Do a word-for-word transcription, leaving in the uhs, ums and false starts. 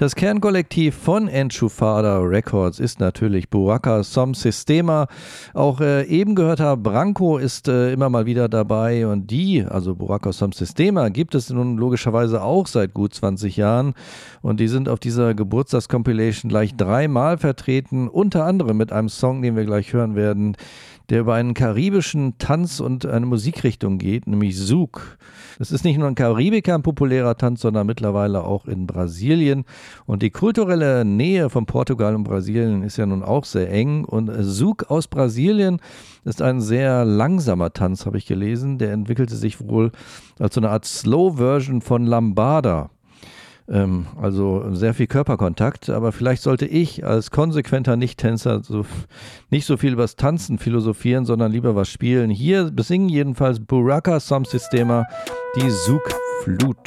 Das Kernkollektiv von Enchufada Records ist natürlich Buraka Som Sistema. Auch äh, eben gehörter Branko ist äh, immer mal wieder dabei und die, also Buraka Som Sistema, gibt es nun logischerweise auch seit gut zwanzig Jahren und die sind auf dieser Geburtstagscompilation gleich dreimal vertreten, unter anderem mit einem Song, den wir gleich hören werden, der über einen karibischen Tanz und eine Musikrichtung geht, nämlich Zouk. Das ist nicht nur in Karibik ein populärer Tanz, sondern mittlerweile auch in Brasilien. Und die kulturelle Nähe von Portugal und Brasilien ist ja nun auch sehr eng. Und Zouk aus Brasilien ist ein sehr langsamer Tanz, habe ich gelesen. Der entwickelte sich wohl als so eine Art Slow-Version von Lambada. Ähm, also sehr viel Körperkontakt, aber vielleicht sollte ich als konsequenter Nicht-Tänzer so, nicht so viel über das Tanzen philosophieren, sondern lieber was spielen. Hier besingen jedenfalls Buraka Som Sistema die Zouk-Flut.